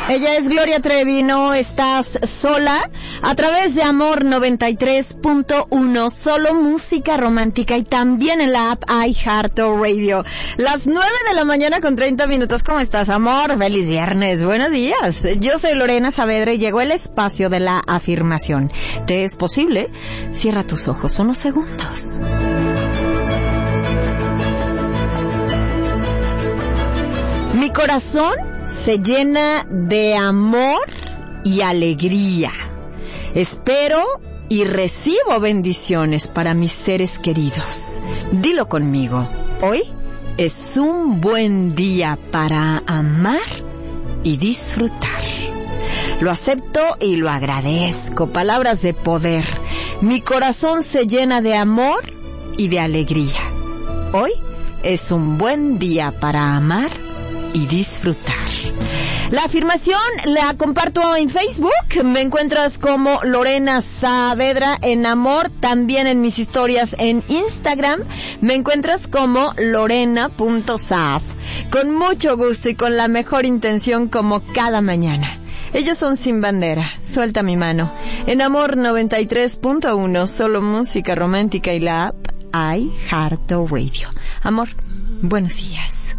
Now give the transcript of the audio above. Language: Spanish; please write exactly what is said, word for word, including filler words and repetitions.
Ella es Gloria Trevi, no estás sola, a través de Amor noventa y tres punto uno, solo música romántica, y también en la app iHeartRadio. Las nueve de la mañana con treinta minutos. ¿Cómo estás, amor? Feliz viernes, buenos días. Yo soy Lorena Saavedra y llegó el espacio de la afirmación. ¿Te es posible? Cierra tus ojos unos segundos. Mi corazón se llena de amor y alegría. Espero y recibo bendiciones para mis seres queridos. Dilo conmigo. Hoy es un buen día para amar y disfrutar. Lo acepto y lo agradezco. Palabras de poder. Mi corazón se llena de amor y de alegría. Hoy es un buen día para amar y disfrutar. La afirmación la comparto en Facebook. Me encuentras como Lorena Saavedra en Amor. También en mis historias en Instagram me encuentras como lorena punto saaf. Con mucho gusto y con la mejor intención, como cada mañana. Ellos son Sin Bandera, Suelta mi mano. En Amor noventa y tres punto uno, solo música romántica, y la app iHeartRadio. Amor, buenos días.